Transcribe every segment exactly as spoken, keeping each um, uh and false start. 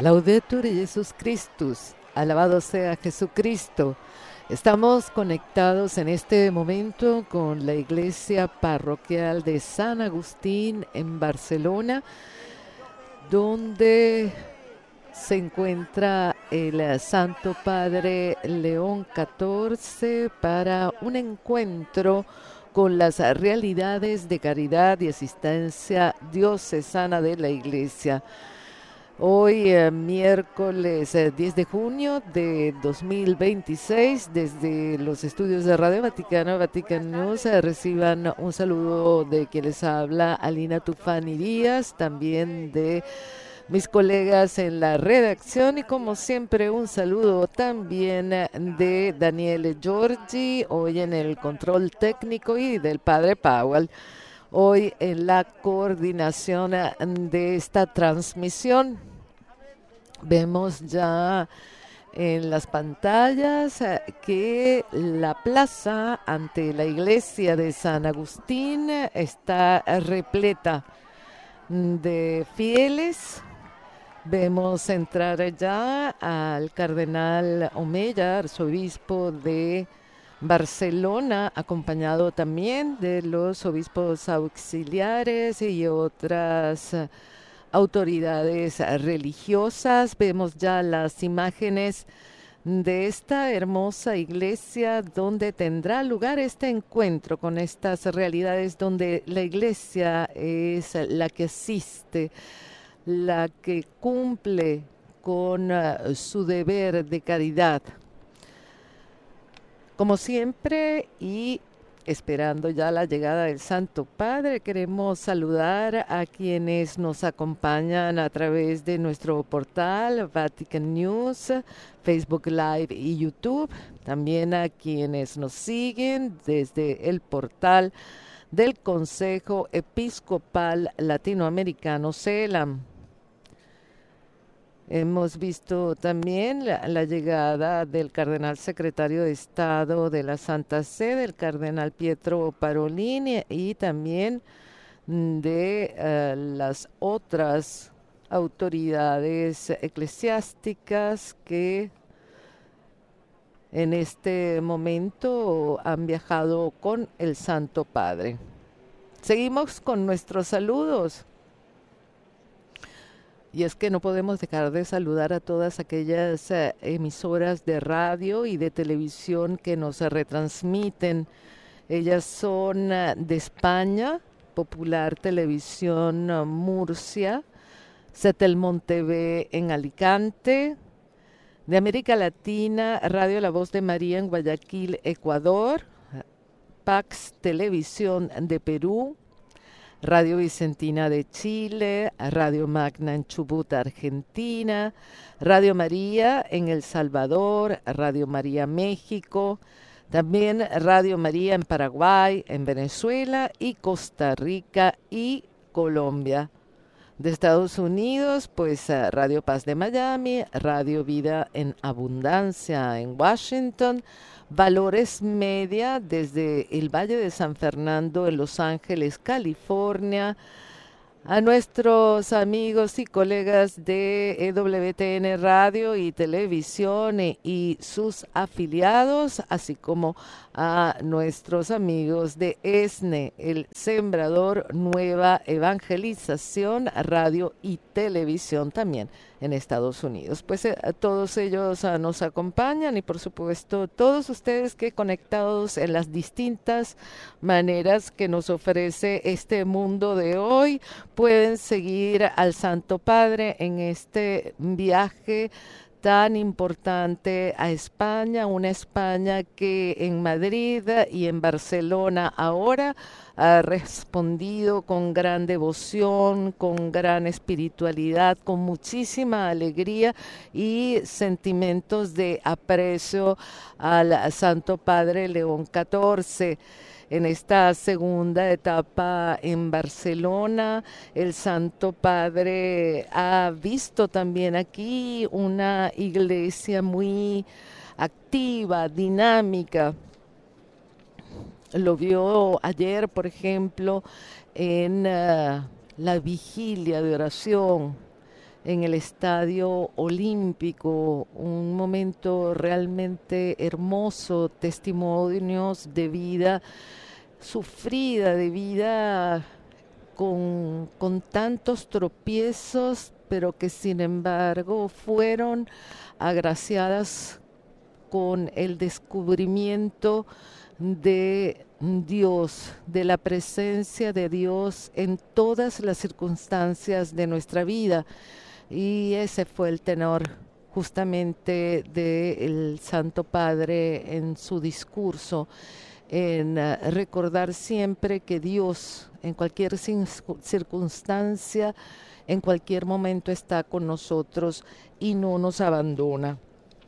Laudetur Jesus Christus, alabado sea Jesucristo. Estamos conectados en este momento con la iglesia parroquial de San Agustín en Barcelona, donde se encuentra el Santo Padre León catorce para un encuentro con las realidades de caridad y asistencia diocesana de la iglesia. Hoy, eh, miércoles eh, diez de junio de dos mil veintiséis, desde los estudios de Radio Vaticano, Vatican News, eh, reciban un saludo de quien les habla, Alina Tufani Díaz, también de mis colegas en la redacción y como siempre un saludo también de Daniele Giorgi, hoy en el control técnico, y del Padre Powell, hoy en la coordinación de esta transmisión. Vemos ya en las pantallas que la plaza ante la iglesia de San Agustín está repleta de fieles. Vemos entrar ya al cardenal Omeya, arzobispo de Barcelona, acompañado también de los obispos auxiliares y otras uh, autoridades religiosas. Vemos ya las imágenes de esta hermosa iglesia donde tendrá lugar este encuentro con estas realidades, donde la iglesia es la que asiste, la que cumple con uh, su deber de caridad. Como siempre, y esperando ya la llegada del Santo Padre, queremos saludar a quienes nos acompañan a través de nuestro portal Vatican News, Facebook Live y YouTube. También a quienes nos siguen desde el portal del Consejo Episcopal Latinoamericano, CELAM. Hemos visto también la, la llegada del cardenal secretario de Estado de la Santa Sede, el cardenal Pietro Parolin, y también de uh, las otras autoridades eclesiásticas que en este momento han viajado con el Santo Padre. Seguimos con nuestros saludos. Y es que no podemos dejar de saludar a todas aquellas uh, emisoras de radio y de televisión que nos uh, retransmiten. Ellas son uh, de España, Popular Televisión uh, Murcia, Setelmont T V en Alicante, de América Latina, Radio La Voz de María en Guayaquil, Ecuador, Pax Televisión de Perú, Radio Vicentina de Chile, Radio Magna en Chubut, Argentina, Radio María en El Salvador, Radio María México, también Radio María en Paraguay, en Venezuela y Costa Rica y Colombia. De Estados Unidos, pues Radio Paz de Miami, Radio Vida en Abundancia en Washington, Valores Media desde el Valle de San Fernando en Los Ángeles, California, a nuestros amigos y colegas de E W T N Radio y Televisión y, y sus afiliados, así como a nuestros amigos de E S N E, el Sembrador Nueva Evangelización, Radio y Televisión también en Estados Unidos. Pues eh, todos ellos uh, nos acompañan y por supuesto todos ustedes que conectados en las distintas maneras que nos ofrece este mundo de hoy, pueden seguir al Santo Padre en este viaje tan importante a España, una España que en Madrid y en Barcelona ahora ha respondido con gran devoción, con gran espiritualidad, con muchísima alegría y sentimientos de aprecio al Santo Padre León catorce. En esta segunda etapa en Barcelona, el Santo Padre ha visto también aquí una iglesia muy activa, dinámica. Lo vio ayer, por ejemplo, en uh, la vigilia de oración en el Estadio Olímpico, un momento realmente hermoso, testimonios de vida sufrida, de vida con, con tantos tropiezos, pero que sin embargo fueron agraciadas con el descubrimiento de Dios, de la presencia de Dios en todas las circunstancias de nuestra vida. Y ese fue el tenor justamente del Santo Padre en su discurso, en uh, recordar siempre que Dios en cualquier circunstancia, en cualquier momento está con nosotros y no nos abandona.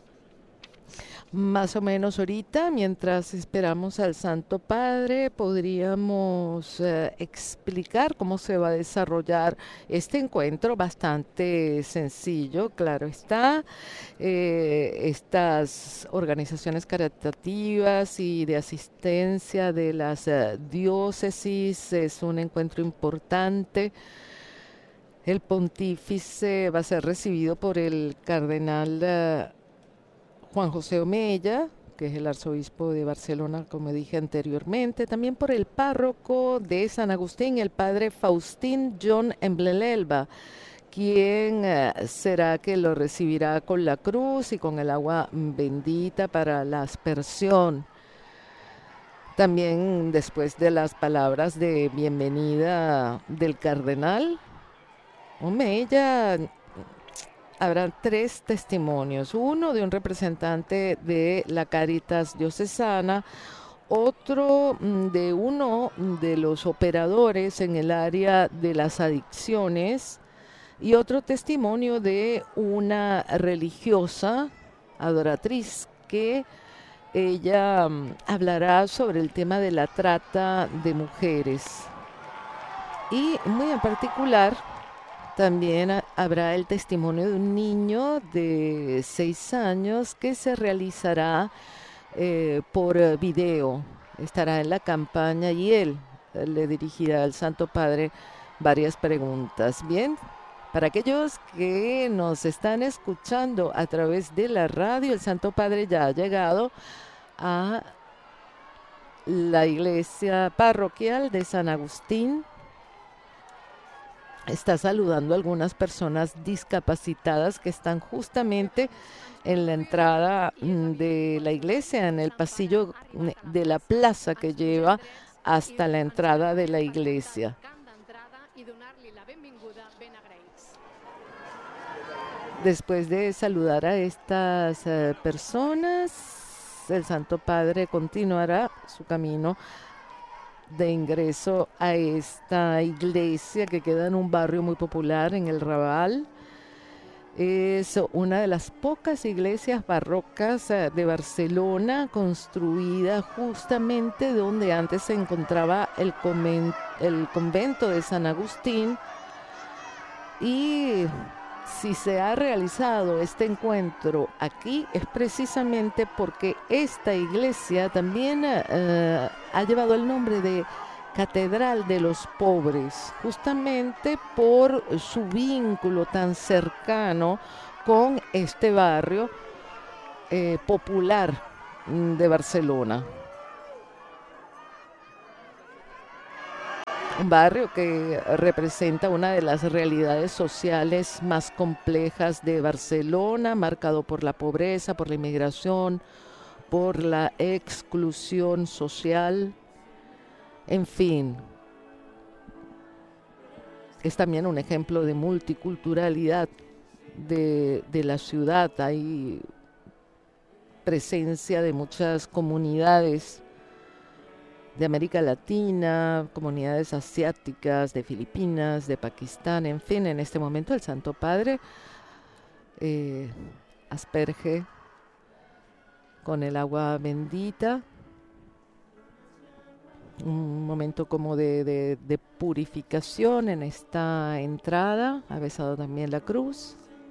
Más o menos ahorita, mientras esperamos al Santo Padre, podríamos eh, explicar cómo se va a desarrollar este encuentro bastante sencillo, claro está. Eh, estas organizaciones caritativas y de asistencia de las eh, diócesis es un encuentro importante. El pontífice va a ser recibido por el cardenal eh, Juan José Omella, que es el arzobispo de Barcelona, como dije anteriormente, también por el párroco de San Agustín, el padre Faustín John Embelelba, quien eh, será que lo recibirá con la cruz y con el agua bendita para la aspersión. También después de las palabras de bienvenida del cardenal Omella, habrá tres testimonios, uno de un representante de la Cáritas diocesana, otro de uno de los operadores en el área de las adicciones y otro testimonio de una religiosa adoratriz que ella um, hablará sobre el tema de la trata de mujeres. Y muy en particular también a, habrá el testimonio de un niño de seis años que se realizará eh, por eh, video. Estará en la campaña y él eh, le dirigirá al Santo Padre varias preguntas. Bien, para aquellos que nos están escuchando a través de la radio, el Santo Padre ya ha llegado a la iglesia parroquial de San Agustín. Está saludando a algunas personas discapacitadas que están justamente en la entrada de la iglesia, en el pasillo de la plaza que lleva hasta la entrada de la iglesia. Después de saludar a estas uh, personas, el Santo Padre continuará su camino de ingreso a esta iglesia que queda en un barrio muy popular en el Raval. Es una de las pocas iglesias barrocas uh, de Barcelona, construida justamente donde antes se encontraba el, conven el convento de San Agustín. Y si se ha realizado este encuentro aquí es precisamente porque esta iglesia también uh, ha llevado el nombre de Catedral de los Pobres, justamente por su vínculo tan cercano con este barrio eh, popular de Barcelona. Un barrio que representa una de las realidades sociales más complejas de Barcelona, marcado por la pobreza, por la inmigración, por la exclusión social, en fin. Es también un ejemplo de multiculturalidad de, de la ciudad. Hay presencia de muchas comunidades de América Latina, comunidades asiáticas, de Filipinas, de Pakistán, en fin, en este momento el Santo Padre eh, asperge con el agua bendita, un momento como de, de, de purificación en esta entrada, ha besado también la cruz.